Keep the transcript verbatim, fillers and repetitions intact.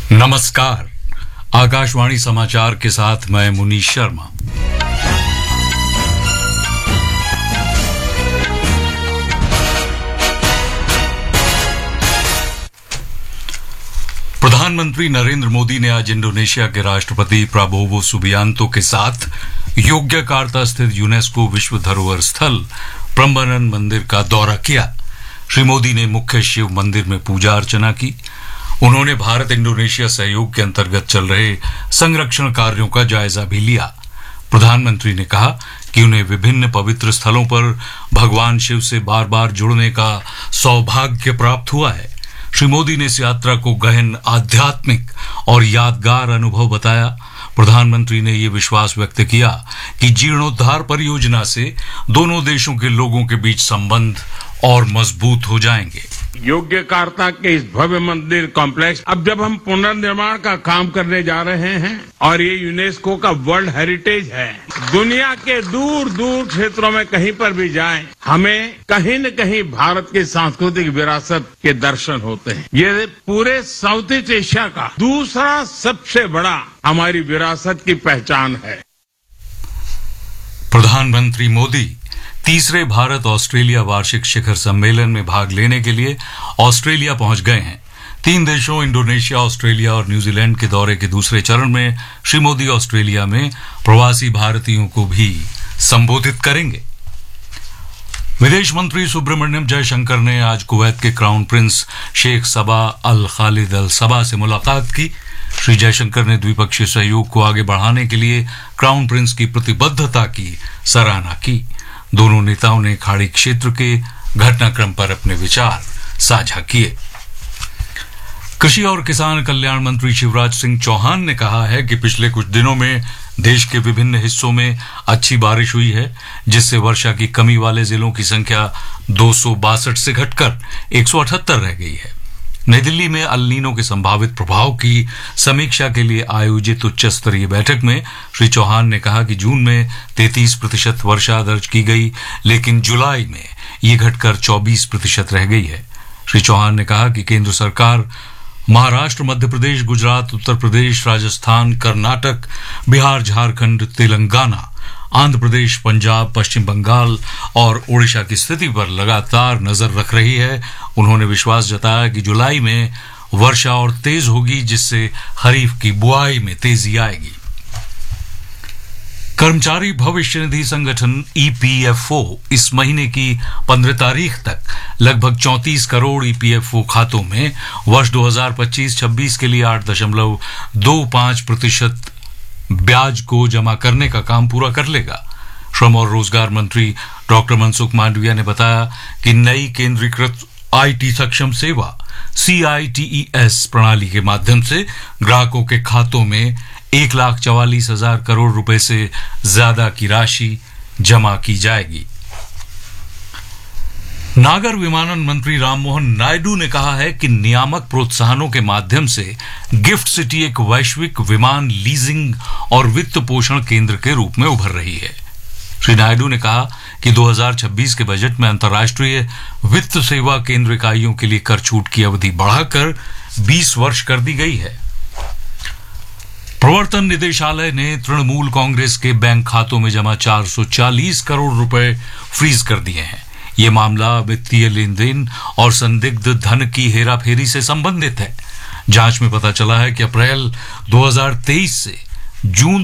नमस्कार। आकाशवाणी समाचार के साथ मैं मुनीश शर्मा। प्रधानमंत्री नरेंद्र मोदी ने आज इंडोनेशिया के राष्ट्रपति प्राबोवो सुबियांतो के साथ योग्यकार्ता स्थित यूनेस्को विश्व धरोहर स्थल प्रम्बनन मंदिर का दौरा किया। श्री मोदी ने मुख्य शिव मंदिर में पूजा अर्चना की। उन्होंने भारत इंडोनेशिया सहयोग के अंतर्गत चल रहे संरक्षण कार्यों का जायजा भी लिया। प्रधानमंत्री ने कहा कि उन्हें विभिन्न पवित्र स्थलों पर भगवान शिव से बार बार जुड़ने का सौभाग्य प्राप्त हुआ है। श्री मोदी ने इस यात्रा को गहन आध्यात्मिक और यादगार अनुभव बताया। प्रधानमंत्री ने ये विश्वास व्यक्त किया कि जीर्णोद्धार परियोजना से दोनों देशों के लोगों के बीच संबंध और मजबूत हो जाएंगे। योग्यकार्ता के इस भव्य मंदिर कॉम्प्लेक्स अब जब हम पुनर्निर्माण का काम करने जा रहे हैं और ये यूनेस्को का वर्ल्ड हेरिटेज है, दुनिया के दूर दूर क्षेत्रों में कहीं पर भी जाएं, हमें कहीं न कहीं भारत की सांस्कृतिक विरासत के दर्शन होते हैं। ये पूरे साउथ ईस्ट एशिया का दूसरा सबसे बड़ा हमारी विरासत की पहचान है। प्रधानमंत्री मोदी तीसरे भारत ऑस्ट्रेलिया वार्षिक शिखर सम्मेलन में भाग लेने के लिए ऑस्ट्रेलिया पहुंच गए हैं। तीन देशों इंडोनेशिया, ऑस्ट्रेलिया और न्यूजीलैंड के दौरे के दूसरे चरण में श्री मोदी ऑस्ट्रेलिया में प्रवासी भारतीयों को भी संबोधित करेंगे। विदेश मंत्री सुब्रमण्यम जयशंकर ने आज कुवैत के क्राउन प्रिंस शेख सबा अल खालिद अल सबा से मुलाकात की। श्री जयशंकर ने द्विपक्षीय सहयोग को आगे बढ़ाने के लिए क्राउन प्रिंस की प्रतिबद्धता की सराहना की। दोनों नेताओं ने खाड़ी क्षेत्र के घटनाक्रम पर अपने विचार साझा किए। कृषि और किसान कल्याण मंत्री शिवराज सिंह चौहान ने कहा है कि पिछले कुछ दिनों में देश के विभिन्न हिस्सों में अच्छी बारिश हुई है, जिससे वर्षा की कमी वाले जिलों की संख्या दो सौ बासठ से घटकर एक सौ अठहत्तर रह गई है। नई दिल्ली में अल नीनो के संभावित प्रभाव की समीक्षा के लिए आयोजित उच्च स्तरीय बैठक में श्री चौहान ने कहा कि जून में तैंतीस प्रतिशत वर्षा दर्ज की गई, लेकिन जुलाई में ये घटकर चौबीस प्रतिशत रह गई है। श्री चौहान ने कहा कि केंद्र सरकार महाराष्ट्र, मध्य प्रदेश, गुजरात, उत्तर प्रदेश, राजस्थान, कर्नाटक, बिहार, झारखंड, तेलंगाना, आंध्र प्रदेश, पंजाब, पश्चिम बंगाल और ओडिशा की स्थिति पर लगातार नजर रख रही है। उन्होंने विश्वास जताया कि जुलाई में वर्षा और तेज होगी, जिससे खरीफ की बुआई में तेजी आएगी। कर्मचारी भविष्य निधि संगठन ई पी एफ ओ इस महीने की पंद्रह तारीख तक लगभग चौंतीस crore E P F O खातों में वर्ष दो हज़ार पच्चीस छब्बीस के लिए आठ दशमलव दो पांच प्रतिशत ब्याज को जमा करने का काम पूरा कर लेगा। श्रम और रोजगार मंत्री डॉक्टर मनसुख मांडविया ने बताया कि नई केंद्रीकृत आई टी सक्षम सेवा सी आई टी ई एस प्रणाली के माध्यम से ग्राहकों के खातों में एक लाख चवालीस हजार करोड़ रुपए से ज्यादा की राशि जमा की जाएगी। नागर विमानन मंत्री राममोहन नायडू ने कहा है कि नियामक प्रोत्साहनों के माध्यम से गिफ्ट सिटी एक वैश्विक विमान लीजिंग और वित्त पोषण केंद्र के रूप में उभर रही है। श्री नायडू ने कहा कि दो हज़ार छब्बीस के बजट में अंतर्राष्ट्रीय वित्त सेवा केंद्र इकाइयों के लिए कर छूट की अवधि बढ़ाकर बीस वर्ष कर दी गई है। प्रवर्तन निदेशालय ने तृणमूल कांग्रेस के बैंक खातों में जमा चार सौ चालीस करोड़ रुपए फ्रीज कर दिए हैं। ये मामला वित्तीय लेन देन और संदिग्ध धन की हेराफेरी से संबंधित है। जांच में पता चला है कि अप्रैल दो हज़ार तेईस से जून